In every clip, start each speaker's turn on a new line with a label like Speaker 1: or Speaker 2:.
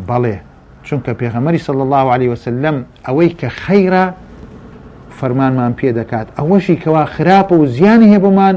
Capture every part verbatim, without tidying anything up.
Speaker 1: بەڵێ چونکە پێغەمبەری صلی الله عليه وسلم ئەوەی کە خەیرە فەرمانمان پێ دەکات، ئەوەشی کەوا خراپە و زیانی هەیە بۆمان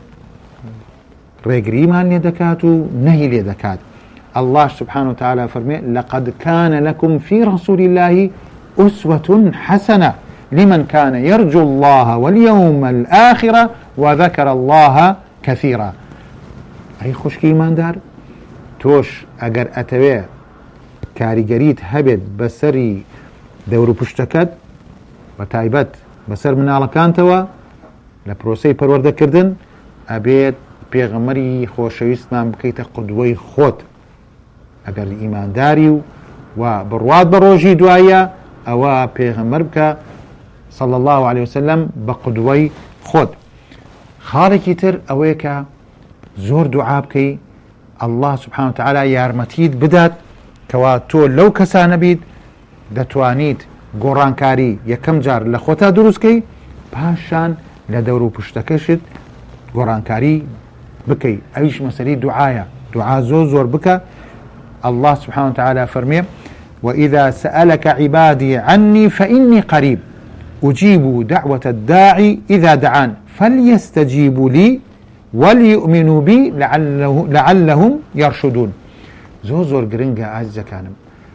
Speaker 1: ڕێگریمان لێ دەکات و نەهی لێ دەکات. الله سبحانه وتعالى فرمي لقد كان لكم في رسول الله أسوة حسنة لمن كان يرجو الله واليوم الآخر وذكر الله كثيرا. أي خوشك إيمان دار توش أجر أتوي كاريجريت هبد بسري دورو پشتكت وتايبت بسر من على كانتوا لبروسي پرورده كردن أبيت بيغمري خوشويستمان بكيت قدوي خوت ئەگەر ئیمانداری و و بڕوات بە ڕۆژی دوایە ئەوە پێغەمبەر بکە صلی الله عليه وسلم بە قودوەی خۆت. خاڵێکی تر ئەوەیە کە زۆر دوعا بکەی الله سبحانه وتعالى یارمەتیت بدات کەوا تۆ لەو کەسانە بیت دەتوانیت گۆڕانکاری یەکەم جار لە خۆتا دروستکەی پاشان لە دەور و پشتەکەشت گۆڕانکاری بکەی. ئەویش مەسەلەی دوعایە، دوعا زۆر زۆر بکە. الله سبحانه وتعالى فرمي وإذا سألك عبادي عني فإني قريب أجيب دعوة الداعي إذا دعان فليستجيبوا لي وليؤمنوا بي لعله لعلهم يرشدون. زور زور گرنگە عزیزەکانم،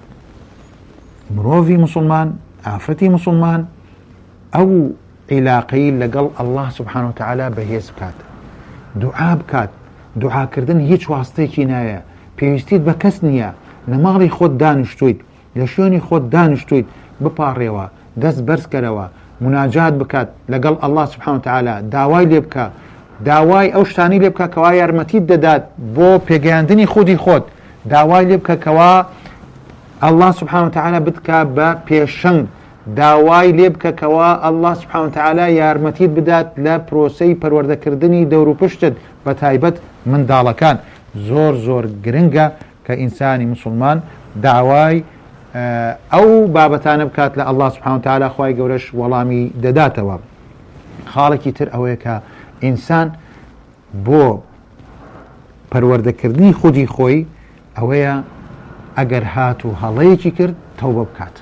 Speaker 1: مرۆڤی مسلمان ئافرەتی مسلمان ئەو عیلاقەی لەگەڵ الله سبحانه وتعالى بەهێز بکات، دوعا بکات. دوعاکردن هیچ واستەیەکی نایە، پێویستیت بە کەس نییە. لە ماڵی خۆت دانیشتویت، لە شوێنی خۆت دانیشتویت، بپاڕێەوە، دەست بەرزکەرەوە، مناجات بکات لەگەڵ الله سبحانه وتعالى، داوای لێ بکە، داوای ئەو شتانی لێ بکە کەوا یارمەتیت دەدات بۆ پێگەیاندنی خودی خۆت، داوای لێ بکە کەوا الله سبحانه وتعالى بتکە بە پێشنگ، داوای لێ بکە کەوا الله سبحانه وتعالى یارمەتیت بدات لە پرۆسەی پەروەردەکردنی دەور و پشتت بە تایبەت منداڵەکان. زۆر زۆر گرنگە کە ئینسانی مسلمان داوای ئەو بابەتانە بکات لە الله سبحانه وتعالى خوای گەورەش وەڵامی دەداتەوە. خاڵێکی تر ئەوەیە کە ئینسان بۆ پەروەردەکردنی خودی خۆی ئەوەیە ئەگەر هات و هەڵەیەکی کرد تەوبە بکات،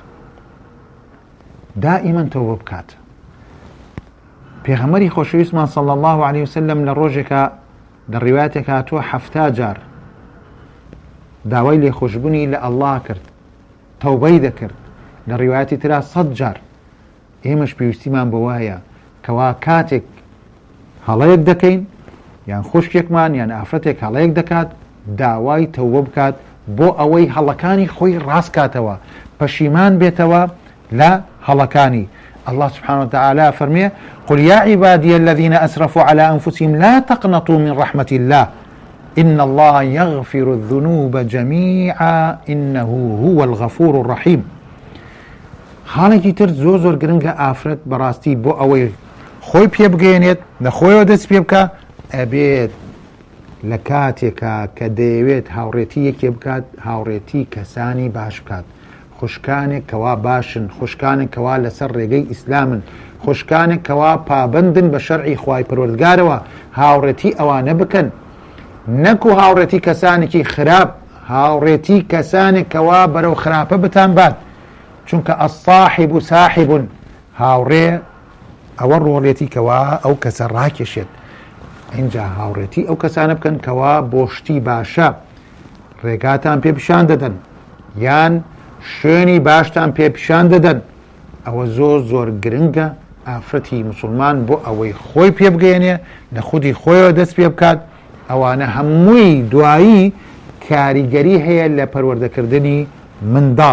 Speaker 1: دائیمەن تەوبە بکات. پێغەمبەری خۆشەویستمان صلی الله عليه وسلم لە ڕۆژێکە لە ڕیواتێک هاتووە حەفتا جار داوای لێخۆشببوونی لە ئەڵڵا کرد، تەوبەی دەکرد. لە ڕیواەتی ترا سەد جار. ئێمەش پێویستیمان بە وایە کەوا کاتێک هەڵەیەک دەکەین یان خوشکێکمان یان ئافرەتێک هەڵەیەک دەکات داوای تەوبە بکات بۆ ئەوەی هەڵەکانی خۆی ڕاستکاتەوە، پەشیمان بێتەوە لە هەڵەکانی. الله سبحانه وتعالى فرمي قل يا عبادي الذين أسرفوا على أنفسهم لا تقنطوا من رحمة الله إن الله يغفر الذنوب جميعا إنه هو الغفور الرحيم. خالقی تر زۆر زۆر گرنگە ئافرەت بەڕاستی بۆ ئەوەی خۆی پێ بگەێنێت لە خۆیەوە دەست پێ بکە ئەبێت لە کاتێکە کە دەیەوێت هاوڕێتی یەکێ بکات هاوڕێتی کەسانی باش بکات، خوشکانێک کەوا باشن، خوشکانێک کەوا لەسەر ڕێگەی ئیسلامن، خوشکانێک کەوا پابندن بە شەرعی خوای پەروەردگارەوە، هاوڕێتی ئەوانە بکەن، نەکو هاوڕێتی کەسانێکی خراپ، هاوڕێتی کەسانێک کەوا بەرەو خراپە بتان بات. چونکە ئەساحب و ساحبون، هاوڕێ ئەوە ڕۆڵێتی کەوا ئەو کەسە ڕاکێشێت. اینجا هاوڕێتی ئەو کەسانە بکەن کەوا بۆشتی باشە ڕێگاتان پێ پیشان دەدەن یان شوێنی باشتان پێ پیشان دەدەن. ئەوە زۆر زۆر گرنگە ئافرەتی مسلمان بۆ ئەوەی خۆی پێ بگەێنێ لە خودی خۆیەوە دەست پێ بکات. ئەوانە هەمووی دوایی کاریگەری هەیە لە پەروەردەکردنی منداڵ.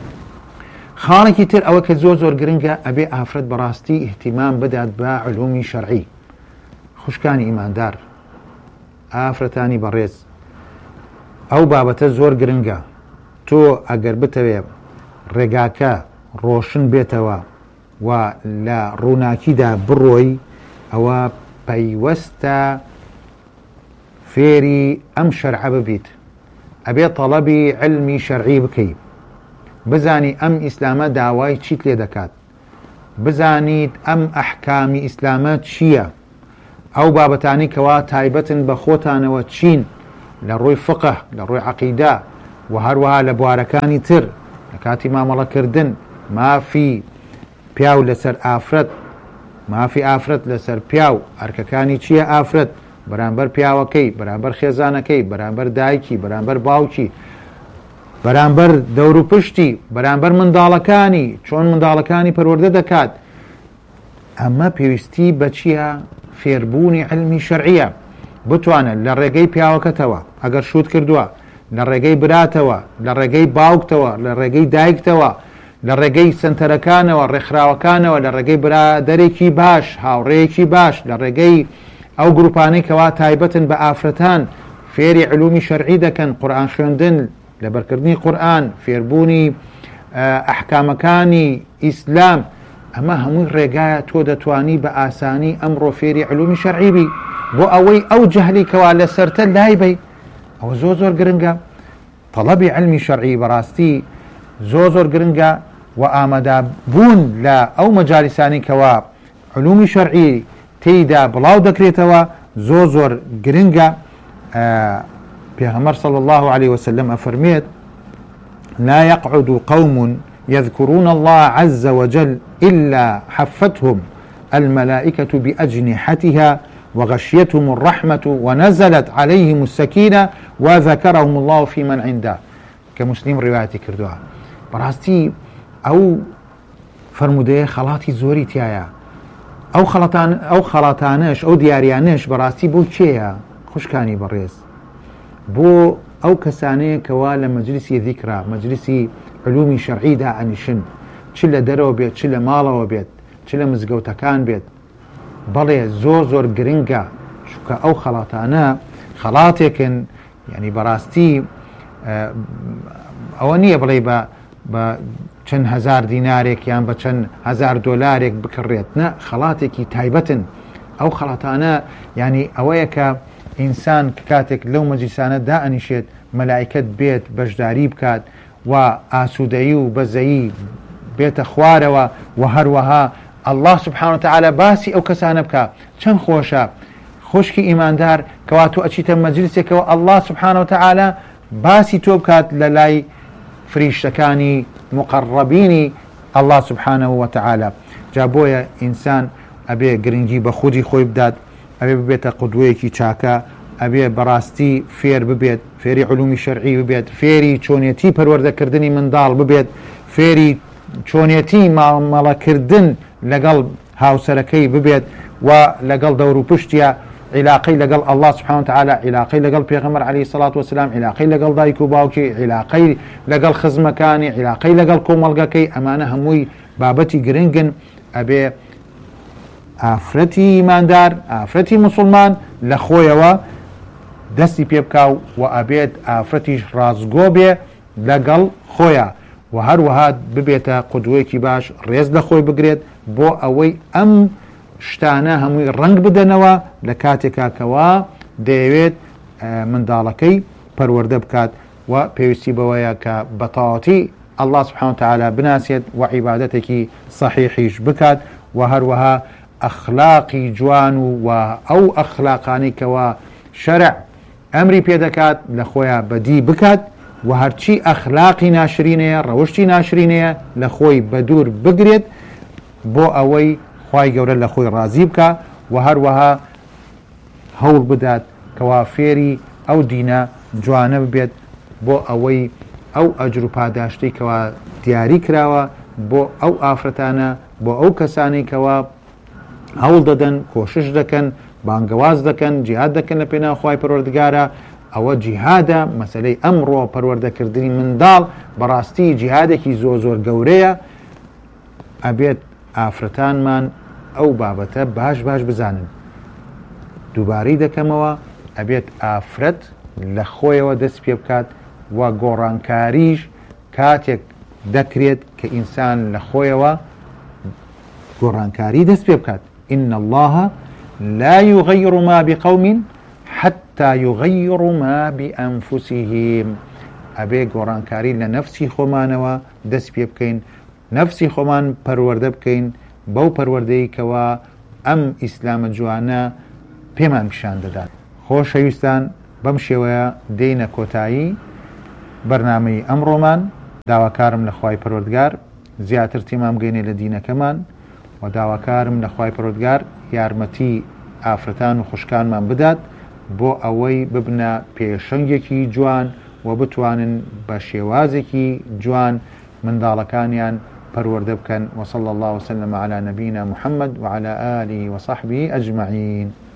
Speaker 1: خاڵێکی تر ئەوە کە زۆر زۆر گرنگە ئەبێ ئافرەت بەڕاستی ئیهتیمام بدات بە علومی شەرعی. خوشکانی ئیماندار، ئافرەتانی بەڕێز، ئەو بابەتە زۆر گرنگە. تۆ ئەگەر بتەوێ ڕێگاکە ڕۆشن بێتەوە و لە ڕووناکیدا بڕۆی، ئەوە پەیوەستە فێری ئەم شەرعە ببیت، ئەبێ تەڵەبی علمی شەرعی بکەیت، بزانی ئەم ئیسلامە داوای چیت لێ دەکات، بزانیت ئەم ئەحکامی ئیسلامە چییە، ئەو بابەتانی کەوا تایبەتن بە خۆتانەوە چین لە ڕووی فقه، لە ڕووی عەقیدە و هەروەها لە بوارەکانی تر لە کاتی مامەڵەکردن مافی پیاو لەسەر ئافرەت مافی ئافرەت لەسەر پیاو ئەرکەکانی چییە؟ ئافرەت بەرامبەر پیاوەکەی، بەرامبەر خێزانەکەی، بەرامبەر دایکی، بەرامبەر باوکی، بەرامبەر دەور و پشتی، بەرامبەر منداڵەکانی، چۆن منداڵەکانی پەروەردە دەکات. ئەمە پێویستی بە چییە؟ فێربوونی علمی شەرعیە، بتوانێت لە ڕێگەی پیاوەکەتەوە ئەگەر شوت کردووە، لە ڕێگەی براتەوە، لە ڕێگەی باوکتەوە، لە ڕێگەی دایکتەوە، لە ڕێگەی سنتەرەکانەوە، ڕێکخراوەکانەوە، لە ڕێگەی برادەرێکی باش، هاوڕێیەکی باش، لە ڕێگەی ئەو گروپانەی کەوا تایبەتن بە ئافرەتان فێری علومی شەرعی دەکەن، قورئان خوێندن، لەبەرکردنی قورئان، فێربوونی ئەحکامەکانی ئیسلام. ئەمە هەمووی ڕێگایە تۆ دەتوانی بە ئاسانی ئەمڕۆ فێری علومی شەرعی بی بۆ ئەوەی ئەو جەهلی کەوا لەسەرتە لای بی. ئەوە زۆر زۆر گرنگە. تەڵەبی علمی شەرعی بەڕاستی زۆر زۆر گرنگە و ئامادەبوون لە ئەو مەجالیسانی کەوا علومی شەرعی تێیدا بڵاو دەکرێتەوە زۆر زۆر گرنگە. پێغەمبەر صلی الله عليه وسلم ئەفەرمێت: لا يقعد قوم يذكرون الله عز وجل إلا حفتهم الملائكة بأجنحتها وغشيتهم الرحمة ونزلت عليهم السكينة وذكرهم الله في من عنده. كمسلم روايتي كردوها. براستي أو فرمودية خلاطي زوري تيايا أو خلطان أو خلطانش أو دياريانش براستي بو تشيا خوشكاني بريس بو أو كساني كوالا مجلسي ذكرى مجلسي علومي شرعي دا أنيشن چلا درو بيت چلا مالا بيت چلا مزقوتكان بيت بەڵێ زۆر زۆر گرنگە چونکە ئەو خەڵاتانە خەڵاتێکن یعنی بەڕاستی ئەوە نییە بڵێ بە چەند هەزار دینارێک یان بە چەند هەزار دۆلارێک بکڕێت، نە خەڵاتێکی تایبەتن. ئەو خەڵاتانە ینی ئەوەیە کە ئینسان کاتێک لەو مەجلیسانە دائەنیشێت مەلایکەت بێت بەشداری بکات و ئاسوودەیی و بەزەیی بێتە خوارەوە و هەروەها الله سبحانه وتعالى باسی ئەو کەسانە بکە. چەند خۆشە خوشکی ئیماندار کەوا تۆ ئەچیتە مەجلیسێکەوە الله سبحانه وتعالى باسی تۆ بکات لە لای فریشتەکانی مقربینی الله سبحانه وتعالى. جا بۆیە ئینسان ئەبێ گرنگی بە خودی خۆی بدات، ئەبێ ببێتە قودوەیەکی چاکە، ئەبێ بەڕاستی فێر ببێت، فێری علومی شەرعی ببێت، فێری چۆنیەتی پەروەردەکردنی منداڵ ببێت، فێری چۆنیەتی مامەڵەکردن لەگەڵ هاوسەرەکەی ببێت و لەگەڵ دەور و پشتیە علاقەی لەگەڵ الله سبحانه وتعالى، علاقەی لەگەڵ پێغەمبەر عليه الصلاة والسلام، علاقەی لەگەڵ دایک و باوکی، علاقەی لەگەڵ خزمەکانی، علاقەی لەگەڵ کۆمەڵگەکەی. ئەمانە هەمووی بابەتی گرنگن. ئەبێ ئافرەتی ئیماندار، ئافرەتی موسڵمان لە خۆیەوە دەستی پێ بکاو و ئەبێت ئافرەتیش ڕازگۆ بێ لەگەڵ خۆیە و هەروەها ببێتە قودوەیەکی باش، ڕێز لە خۆی بگرێت بۆ ئەوەی ئەم شتانە هەمووی ڕنگ بدەنەوە لە کاتێکا کەوا دەیەوێت منداڵەکەی پەروەردە بکات و پێویستی بەوەیە کە بەتاواتی الله سبحانه وتعالى بناسێت و عیبادەتێکی صحیحیش بکات و هەروەها ئەخلاقی جوان و ئەو ئەخلاقانی کەوا شەرع ئەمری پێدەکات لە خۆیان بەدی بکات و هەرچی ئەخلاقی ناشرینەیە، ڕەوشتی ناشرینەیە لە خۆی بەدوور بگرێت بۆ ئەوەی خوای گەورە لە خۆی ڕازی بکە و هەروەها هەوڵ بدات کەوا فێری ئەو دینە جوانە ببێت بۆ ئەوەی ئەو ئەجر و پاداشتەی کەوا دیاری کراوە بۆ ئەو ئافرەتانە، بۆ ئەو کەسانی کەوا هەوڵ دەدەن، کۆشش دەکەن، بانگەواز دەکەن، جیهاد دەکەن لە پێناو خوای پەروەردگارە. ئەوە جیهادە. مەسەلەی ئەمڕۆ پەروەردەکردنی منداڵ بەڕاستی جیهادێکی زۆر زۆر گەورەیە. ئەبێت ئافرەتانمان ئەو بابەتە باش باش بزانن. دووبارەی دەکەمەوە، ئەبێت ئافرەت لە خۆیەوە دەست پێ بکات و گۆڕانکاریش کاتێک دەکرێت کە ئینسان لە خۆیەوە گۆڕانکاری دەست پێ بکات. إن الله لا يغير ما بقوم حتى يغيروا ما بأنفسهم. ئەبێ گۆڕانکاری لە نەفسی خۆمانەوە دەست پێ بکەین، نەفسی خۆمان پەروەردە بکەین بەو پەروەردەی کەوا ئەم ئیسلامە جوانە پێمان پیشان دەدات. خۆشەویستان، بەم شێوەیە دێینە کۆتایی بەرنامەی ئەمڕۆمان داواکارم لە خوای پەروەردگار زیاتر تێمام بگەینێ لە دینەکەمان و داواکارم لە خوای پەروەردگار یارمەتی ئافرەتان و خوشکانمان بدات بۆ ئەوەی ببنە پێشەنگێکی جوان و بتوانن بە شێوازێکی جوان منداڵەکانیان پەروەردە بکەن. وصلى الله وسلم على نبينا محمد وعلى آله وصحبه أجمعين.